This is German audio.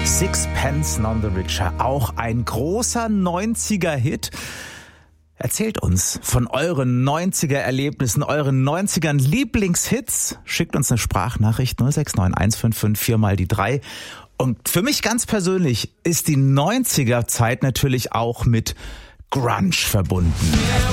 Sixpence None the Richer, auch ein großer 90er-Hit. Erzählt uns von euren 90er-Erlebnissen, euren 90ern Lieblingshits. Schickt uns eine Sprachnachricht 069 155 4 mal die 3. Und für mich ganz persönlich ist die 90er-Zeit natürlich auch mit Grunge verbunden.